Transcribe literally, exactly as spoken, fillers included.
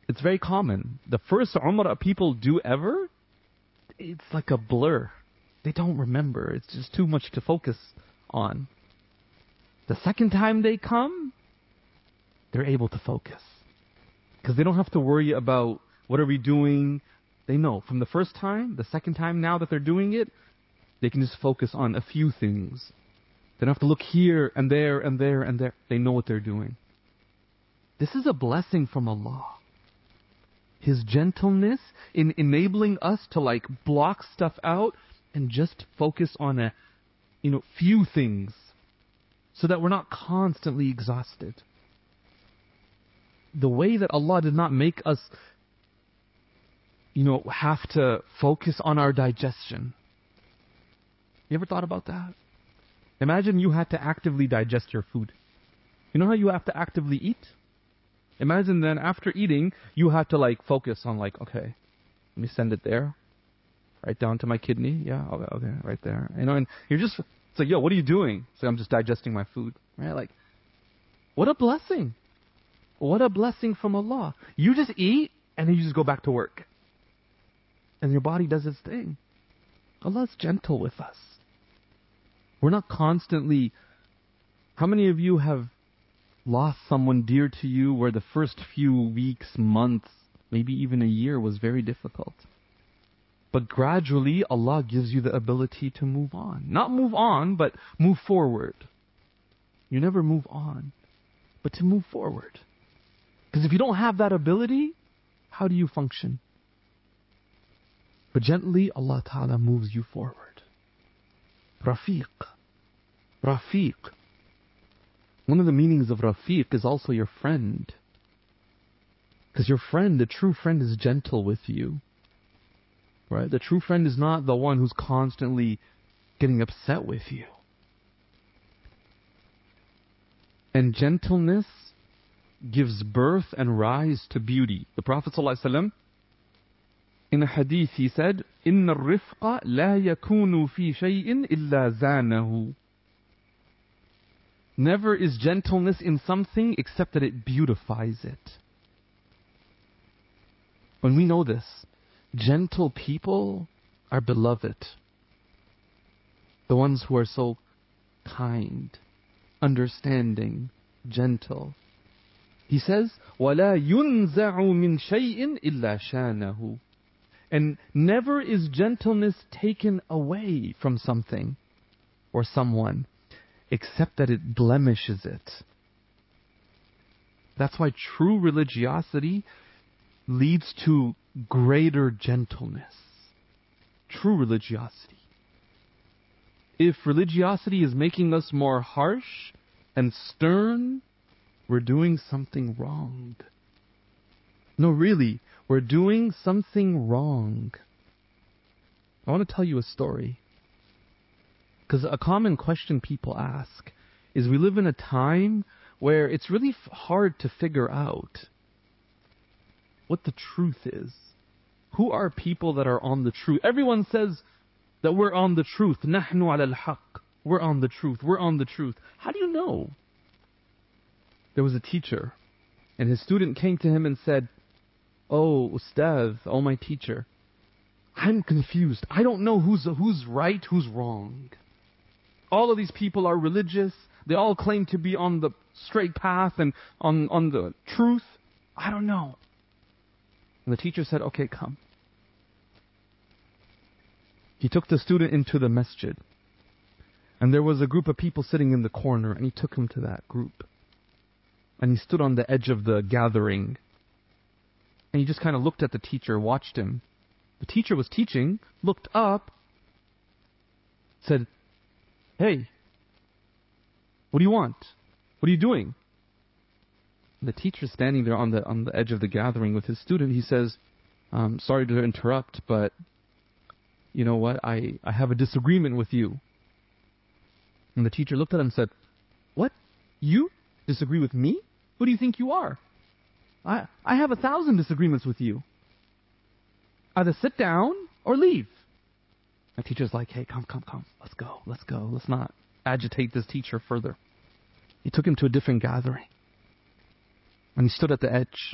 It's very common. The first Umrah people do ever, it's like a blur. They don't remember. It's just too much to focus on. The second time they come, they're able to focus. Because they don't have to worry about what are we doing. They know from the first time, the second time now that they're doing it, they can just focus on a few things. They don't have to look here and there and there and there. They know what they're doing. This is a blessing from Allah. His gentleness in enabling us to like block stuff out and just focus on a, you know, few things so that we're not constantly exhausted. The way that Allah did not make us, you know, have to focus on our digestion. You ever thought about that? Imagine you had to actively digest your food. You know how you have to actively eat? Imagine then after eating, you have to like focus on like, okay, let me send it there. Right down to my kidney. Yeah, okay, okay, right there. You know, and you're just, it's like, yo, what are you doing? So I'm just digesting my food. Right? Like, what a blessing. What a blessing from Allah. You just eat and then you just go back to work. And your body does its thing. Allah is gentle with us. We're not constantly... How many of you have lost someone dear to you where the first few weeks, months, maybe even a year was very difficult? But gradually, Allah gives you the ability to move on. Not move on, but move forward. You never move on, but to move forward. Because if you don't have that ability, how do you function? But gently, Allah Ta'ala moves you forward. Rafiq. Rafiq. One of the meanings of Rafiq is also your friend. Because your friend, the true friend, is gentle with you. Right? The true friend is not the one who's constantly getting upset with you. And gentleness gives birth and rise to beauty. The Prophet ﷺ, in a hadith, he said, إِنَّ الرِّفْقَ لَا يَكُونُ فِي شَيْءٍ إِلَّا زَانَهُ. Never is gentleness in something except that it beautifies it. When we know this, gentle people are beloved. The ones who are so kind, understanding, gentle. He says, وَلَا يُنْزَعُ مِنْ شَيْءٍ إِلَّا شَانَهُ. And never is gentleness taken away from something or someone, except that it blemishes it. That's why true religiosity leads to greater gentleness. True religiosity. If religiosity is making us more harsh and stern, we're doing something wrong. No, really, we're doing something wrong. I want to tell you a story. Because a common question people ask is, we live in a time where it's really f- hard to figure out what the truth is. Who are people that are on the truth? Everyone says that we're on the truth. نَحْنُ عَلَى الْحَقِّ. We're on the truth. We're on the truth. How do you know? There was a teacher, and his student came to him and said, "Oh, Ustaz, oh my teacher, I'm confused. I don't know who's who's right, who's wrong. All of these people are religious. They all claim to be on the straight path and on, on the truth. I don't know." And the teacher said, "Okay, come." He took the student into the masjid. And there was a group of people sitting in the corner, and he took him to that group. And he stood on the edge of the gathering. And he just kind of looked at the teacher, watched him. The teacher was teaching, looked up, said, "Hey, what do you want? What are you doing?" And the teacher standing there on the on the edge of the gathering with his student, he says, um, "Sorry to interrupt, but you know what? I, I have a disagreement with you." And the teacher looked at him and said, "What? You disagree with me? Who do you think you are? I, I have a thousand disagreements with you. Either sit down or leave." The teacher's like, "Hey, come, come, come. Let's go. Let's go. Let's not agitate this teacher further." He took him to a different gathering. And he stood at the edge.